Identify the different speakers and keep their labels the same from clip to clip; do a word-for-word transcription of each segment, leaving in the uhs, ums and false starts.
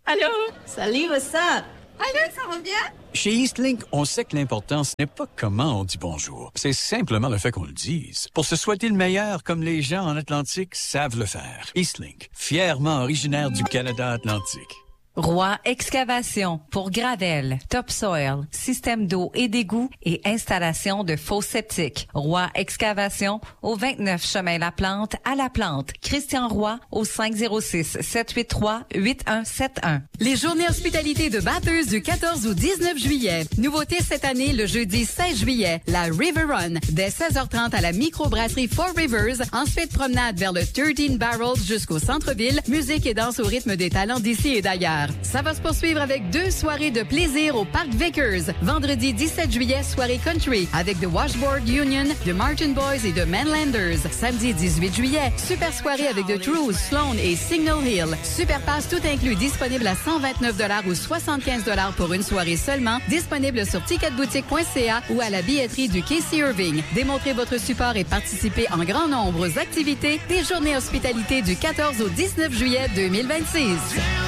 Speaker 1: Allô?
Speaker 2: Salut, what's up?
Speaker 1: Allô, ça va bien?
Speaker 3: Chez Eastlink, on sait que l'important, ce n'est pas comment on dit bonjour. C'est simplement le fait qu'on le dise. Pour se souhaiter le meilleur, comme les gens en Atlantique savent le faire. Eastlink, fièrement originaire du Canada Atlantique.
Speaker 4: Roy Excavation pour Gravel, Topsoil, système d'eau et d'égout et installation de faux septiques. Roy Excavation au vingt-neuf chemin La Plante à La Plante. Christian Roy au cinq zéro six, sept huit trois, huit un sept un.
Speaker 5: Les journées hospitalité de Bathurst du quatorze au dix-neuf juillet. Nouveauté cette année, le jeudi seize juillet, la River Run, dès seize heures trente à la microbrasserie Four Rivers. Ensuite, promenade vers le treize Barrels jusqu'au centre-ville. Musique et danse au rythme des talents d'ici et d'ailleurs. Ça va se poursuivre avec deux soirées de plaisir au Parc Vickers. Vendredi dix-sept juillet, soirée country avec The Washboard Union, The Martin Boys et The Manlanders. Samedi dix-huit juillet, super soirée avec The Trues, Sloan et Signal Hill. Super pass tout inclus disponible à cent vingt-neuf dollars ou soixante-quinze dollars pour une soirée seulement. Disponible sur ticketboutique point c a ou à la billetterie du K C Irving. Démontrez votre support et participez en grand nombre aux activités des journées hospitalité du quatorze au dix-neuf juillet deux mille vingt-six.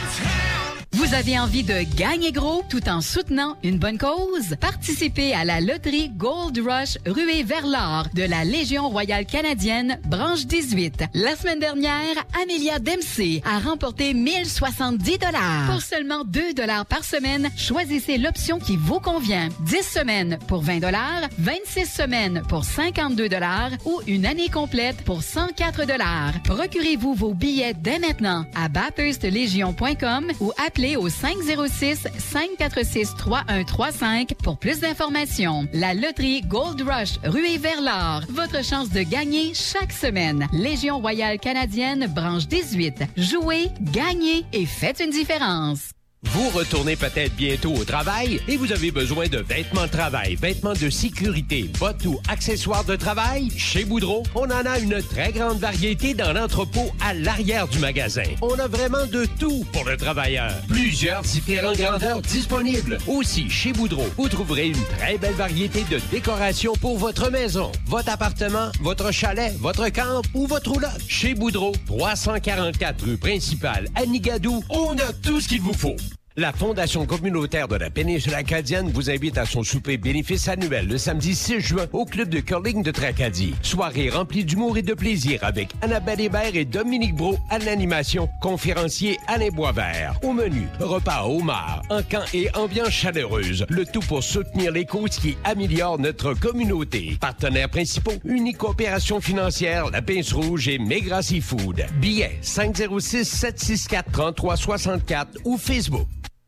Speaker 5: Vous avez envie de gagner gros tout en soutenant une bonne cause? Participez à la loterie Gold Rush ruée vers l'or de la Légion royale canadienne, branche dix-huit. La semaine dernière, Amelia Dempsey a remporté mille soixante-dix dollars. Pour seulement deux dollars par semaine, choisissez l'option qui vous convient. dix semaines pour vingt dollars, vingt-six semaines pour cinquante-deux dollars ou une année complète pour cent quatre dollars. Procurez-vous vos billets dès maintenant à bathurst légion point com ou appelez au cinq zéro six, cinq quatre six, trois un trois cinq pour plus d'informations. La loterie Gold Rush ruée vers l'or. Votre chance de gagner chaque semaine. Légion royale canadienne, branche dix-huit. Jouez, gagnez et faites une différence.
Speaker 6: Vous retournez peut-être bientôt au travail et vous avez besoin de vêtements de travail, vêtements de sécurité, bottes ou accessoires de travail? Chez Boudreau, on en a une très grande variété dans l'entrepôt à l'arrière du magasin. On a vraiment de tout pour le travailleur. Plusieurs différentes grandeurs disponibles. Aussi, chez Boudreau, vous trouverez une très belle variété de décorations pour votre maison, votre appartement, votre chalet, votre camp ou votre roulotte. Chez Boudreau, trois cent quarante-quatre rue principale à Nigadou, on a tout ce qu'il vous faut. La Fondation communautaire de la péninsule acadienne vous invite à son souper bénéfice annuel le samedi six juin au club de curling de Tracadie. Soirée remplie d'humour et de plaisir avec Annabelle Hébert et Dominique Brault à l'animation, conférencier Alain Boisvert. Au menu, repas au homard, en camp et ambiance chaleureuse. Le tout pour soutenir les causes qui améliorent notre communauté. Partenaires principaux, Unique Coopération Financière, La Pince Rouge et Maigrat Seafood. Billets cinq zéro six, sept six quatre, trois trois six quatre ou Facebook.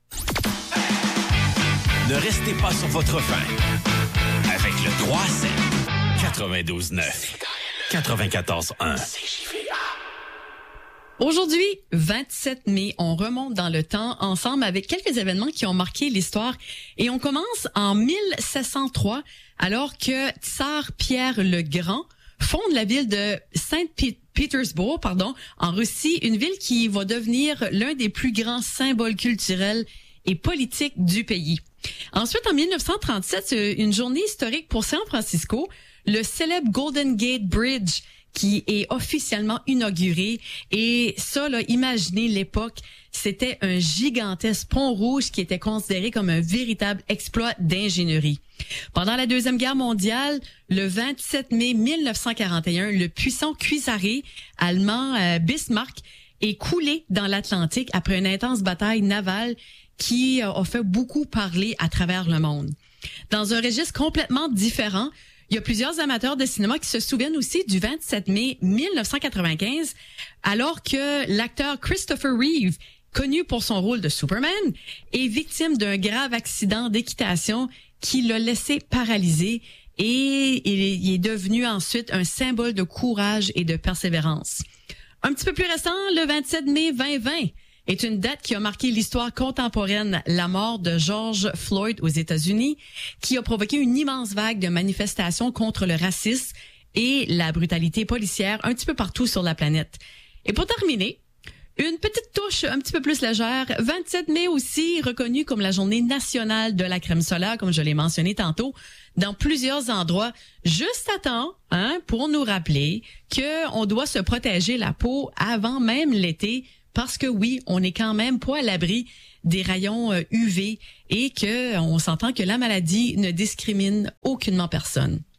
Speaker 7: Ne restez pas sur votre faim. Avec le trois sept, quatre-vingt-douze neuf, quatre-vingt-quatorze un.
Speaker 8: Aujourd'hui, vingt-sept mai, on remonte dans le temps ensemble avec quelques événements qui ont marqué l'histoire. Et on commence en mille sept cent trois, alors que Tsar Pierre le Grand fonde la ville de Saint-Pétersbourg, pardon, en Russie, une ville qui va devenir l'un des plus grands symboles culturels et politiques du pays. Ensuite, en mille neuf cent trente-sept, une journée historique pour San Francisco, le célèbre Golden Gate Bridge qui est officiellement inauguré. Et ça, là, imaginez l'époque, c'était un gigantesque pont rouge qui était considéré comme un véritable exploit d'ingénierie. Pendant la Deuxième Guerre mondiale, le vingt-sept mai mille neuf cent quarante et un, le puissant cuirassé allemand euh, Bismarck est coulé dans l'Atlantique après une intense bataille navale qui a fait beaucoup parler à travers le monde. Dans un registre complètement différent, il y a plusieurs amateurs de cinéma qui se souviennent aussi du vingt-sept mai mille neuf cent quatre-vingt-quinze, alors que l'acteur Christopher Reeve, connu pour son rôle de Superman, est victime d'un grave accident d'équitation qui l'a laissé paralysé et il est devenu ensuite un symbole de courage et de persévérance. Un petit peu plus récent, le vingt-sept mai vingt vingt, est une date qui a marqué l'histoire contemporaine, la mort de George Floyd aux États-Unis, qui a provoqué une immense vague de manifestations contre le racisme et la brutalité policière un petit peu partout sur la planète. Et pour terminer, une petite touche un petit peu plus légère, vingt-sept mai aussi, reconnu comme la journée nationale de la crème solaire, comme je l'ai mentionné tantôt, dans plusieurs endroits, juste à temps, hein, pour nous rappeler que on doit se protéger la peau avant même l'été, parce que oui, on est quand même pas à l'abri des rayons U V et que on s'entend que la maladie ne discrimine aucunement personne.